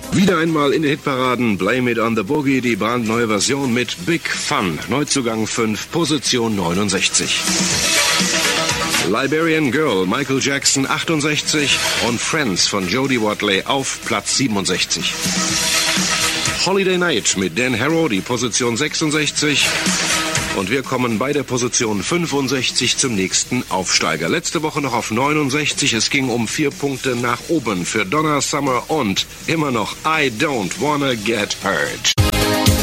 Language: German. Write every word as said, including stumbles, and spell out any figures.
Wieder einmal in den Hitparaden, Blame It on the Boogie, die brandneue Version mit Big Fun. Neuzugang fünf, Position neunundsechzig. Liberian Girl, Michael Jackson achtundsechzig und Friends von Jody Watley auf Platz siebenundsechzig. Holiday Night mit Dan Harrow, die Position sechsundsechzig. Und wir kommen bei der Position fünfundsechzig zum nächsten Aufsteiger. Letzte Woche noch auf neunundsechzig. Es ging um vier Punkte nach oben für Donna Summer und immer noch I Don't Wanna Get Hurt.